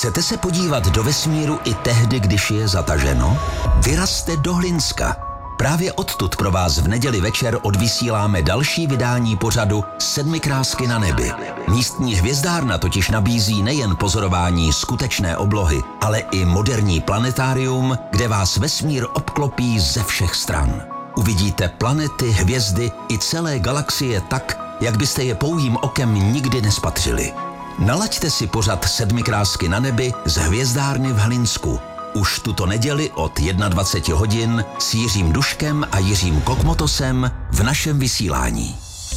Chcete se podívat do vesmíru i tehdy, když je zataženo? Vyrazte do Hlinska. Právě odtud pro vás v neděli večer odvysíláme další vydání pořadu Sedmi krásky na nebi. Místní hvězdárna totiž nabízí nejen pozorování skutečné oblohy, ale i moderní planetárium, kde vás vesmír obklopí ze všech stran. Uvidíte planety, hvězdy i celé galaxie tak, jak byste je pouhým okem nikdy nespatřili. Nalaďte si pořad Sedmi krásky na nebi z hvězdárny v Hlinsku. Už tuto neděli od 21 hodin s Jiřím Duškem a Jiřím Kokmotosem v našem vysílání.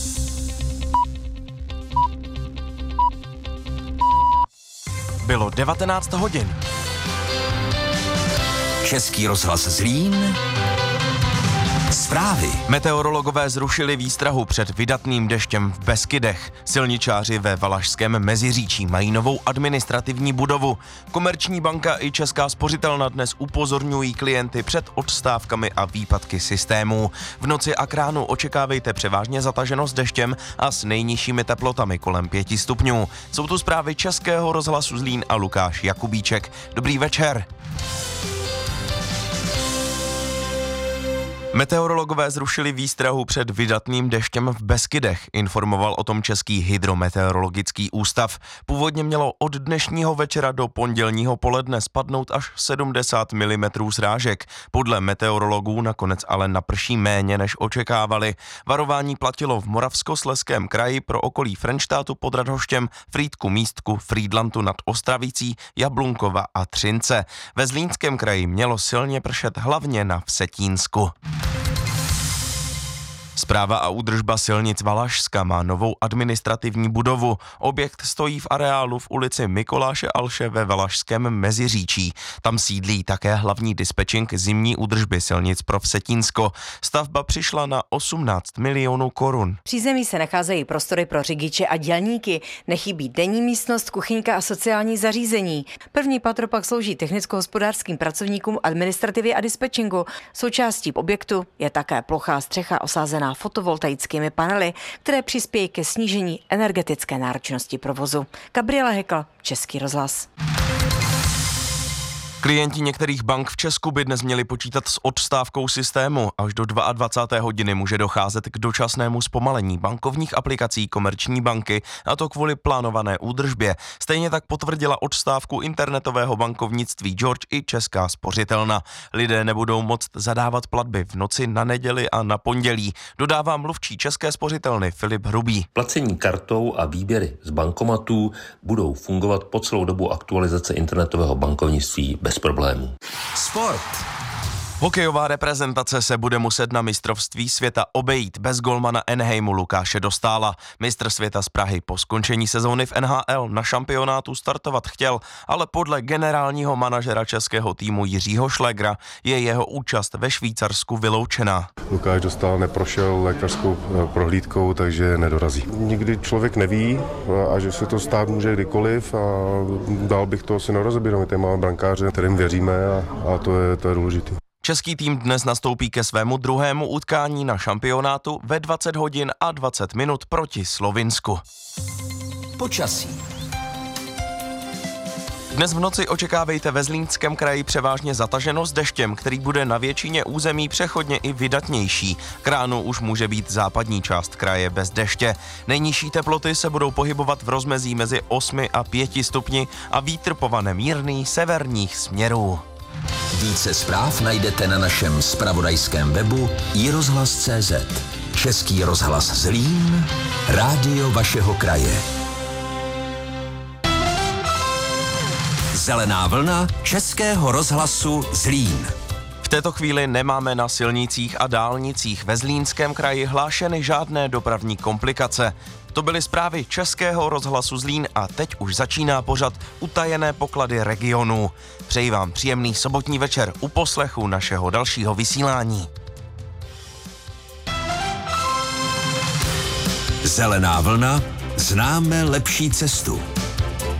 Bylo 19 hodin. Český rozhlas Zlín. Zprávy. Meteorologové zrušili výstrahu před vydatným deštěm v Beskydech. Silničáři ve Valašském Meziříčí mají novou administrativní budovu. Komerční banka i Česká spořitelna dnes upozorňují klienty před odstávkami a výpadky systémů. V noci a k ránu očekávejte převážně zataženo s deštěm a s nejnižšími teplotami kolem 5 stupňů. Jsou tu zprávy Českého rozhlasu Zlín a Lukáš Jakubíček. Dobrý večer. Meteorologové zrušili výstrahu před vydatným deštěm v Beskydech, informoval o tom Český hydrometeorologický ústav. Původně mělo od dnešního večera do pondělního poledne spadnout až 70 mm srážek. Podle meteorologů nakonec ale naprší méně, než očekávali. Varování platilo v Moravskoslezském kraji pro okolí Frenštátu pod Radhoštěm, Frýdku Místku, Frýdlantu nad Ostravicí, Jablunkova a Třince. Ve Zlínském kraji mělo silně pršet hlavně na Vsetínsku. Správa a údržba silnic Valašska má novou administrativní budovu. Objekt stojí v areálu v ulici Mikoláše Alše ve Valašském Meziříčí. Tam sídlí také hlavní dispečink zimní údržby silnic pro Vsetínsko. Stavba přišla na 18 milionů korun. V přízemí se nacházejí prostory pro řidiče a dělníky. Nechybí denní místnost, kuchyňka a sociální zařízení. První patro pak slouží technicko-hospodářským pracovníkům administrativy a dispečingu. Součástí objektu je také plochá střecha osázená fotovoltaickými panely, které přispějí ke snížení energetické náročnosti provozu. Gabriela Hekl, Český rozhlas. Klienti některých bank v Česku by dnes měli počítat s odstávkou systému. Až do 22. hodiny může docházet k dočasnému zpomalení bankovních aplikací Komerční banky, a to kvůli plánované údržbě. Stejně tak potvrdila odstávku internetového bankovnictví George i Česká spořitelna. Lidé nebudou moct zadávat platby v noci na neděli a na pondělí, dodává mluvčí České spořitelny Filip Hrubý. Placení kartou a výběry z bankomatů budou fungovat po celou dobu aktualizace internetového bankovnictví bez problémů. Sport. Hokejová reprezentace se bude muset na mistrovství světa obejít bez golmana Enheimu Lukáše Dostála. Mistr světa z Prahy po skončení sezóny v NHL na šampionátu startovat chtěl, ale podle generálního manažera českého týmu Jiřího Šlégra je jeho účast ve Švýcarsku vyloučená. Lukáš Dostál neprošel lékařskou prohlídkou, takže nedorazí. Nikdy člověk neví a že se to stát může kdykoliv a dál bych to asi nerozebíral. My tady máme brankáře, kterým věříme a to je důležité. Český tým dnes nastoupí ke svému druhému utkání na šampionátu ve 20 hodin a 20 minut proti Slovinsku. Počasí. Dnes v noci očekávejte ve Zlínském kraji převážně zataženo s deštěm, který bude na většině území přechodně i vydatnější. K ránu už může být západní část kraje bez deště. Nejnižší teploty se budou pohybovat v rozmezí mezi 8 a 5 stupni a vítr povane mírný severních směrů. Více zpráv najdete na našem zpravodajském webu iRozhlas.cz. Český rozhlas Zlín, rádio vašeho kraje. Zelená vlna Českého rozhlasu Zlín. V této chvíli nemáme na silnicích a dálnicích ve Zlínském kraji hlášeny žádné dopravní komplikace. To byly zprávy Českého rozhlasu Zlín a teď už začíná pořad Utajené poklady regionů. Přeji vám příjemný sobotní večer u poslechu našeho dalšího vysílání. Zelená vlna, známe lepší cestu.